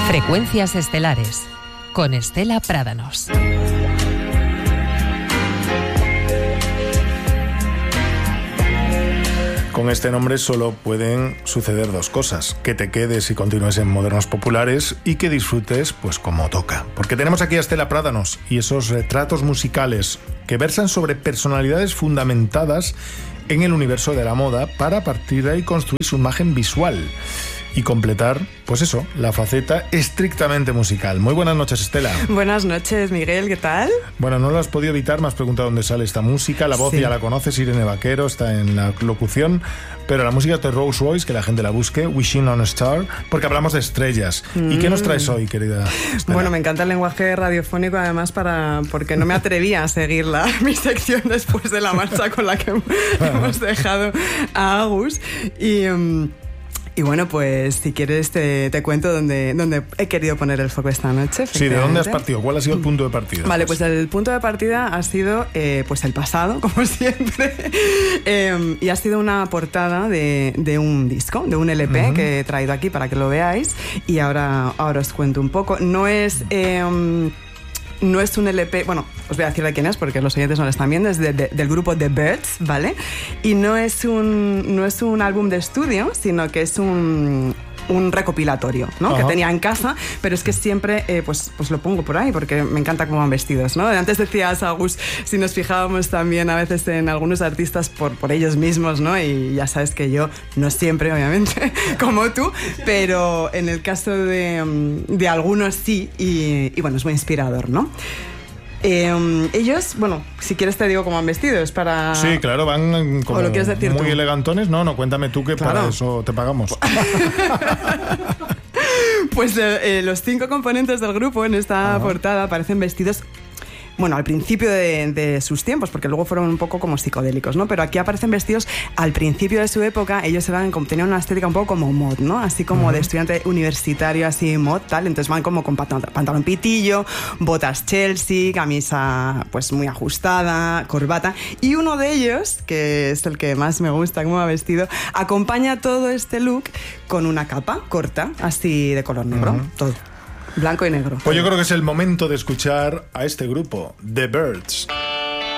Frecuencias estelares con Estela Prádanos. Con este nombre solo pueden suceder dos cosas: que te quedes y continúes en Modernos Populares y que disfrutes pues como toca. Porque tenemos aquí a Estela Prádanos y esos retratos musicales que versan sobre personalidades fundamentadas en el universo de la moda para a partir de ahí construir su imagen visual y completar, pues eso, la faceta estrictamente musical. Muy buenas noches, Estela. Buenas noches, Miguel, ¿qué tal? Bueno, no lo has podido evitar, me has preguntado dónde sale esta música. La voz ya la conoces, Irene Vaquero, está en la locución, pero la música de Rose Royce, que la gente la busque, Wishing on a Star, porque hablamos de estrellas. ¿Y qué nos traes hoy, querida Estela? Bueno, me encanta el lenguaje radiofónico, además, porque no me atrevía a seguir mi sección después de la marcha con la que hemos dejado a Agus. Y bueno, pues si quieres te cuento dónde he querido poner el foco esta noche. Sí, ¿de dónde has partido? ¿Cuál ha sido el punto de partida? Vale, pues el punto de partida ha sido pues el pasado, como siempre. Y ha sido una portada de un disco, de un LP que he traído aquí para que lo veáis. Y ahora os cuento un poco. No es un LP, bueno, os voy a decir de quién es porque los oyentes no lo están viendo, es del grupo The Byrds, ¿vale? Y no es un álbum de estudio, sino que es un recopilatorio, ¿no? Que tenía en casa, pero es que siempre pues lo pongo por ahí porque me encanta cómo van vestidos, ¿no? Antes decías, Agus, si nos fijábamos también a veces en algunos artistas por ellos mismos, ¿no? Y ya sabes que yo no siempre, obviamente, como tú, pero en el caso de algunos sí, y bueno, es muy inspirador, ¿no? Ellos, bueno, si quieres te digo cómo han vestido, es para... Sí, claro, van como muy elegantones. No, cuéntame tú que claro, para eso te pagamos. Pues los 5 componentes del grupo en esta portada aparecen vestidos... Bueno, al principio de sus tiempos, porque luego fueron un poco como psicodélicos, ¿no? Pero aquí aparecen vestidos al principio de su época. Ellos tenían una estética un poco como mod, ¿no? Así como de estudiante universitario, así mod, tal. Entonces van como con pantalón pitillo, botas Chelsea, camisa pues muy ajustada, corbata. Y uno de ellos, que es el que más me gusta cómo va vestido, acompaña todo este look con una capa corta, así de color negro, todo. Blanco y negro. Pues yo creo que es el momento de escuchar a este grupo, The Byrds.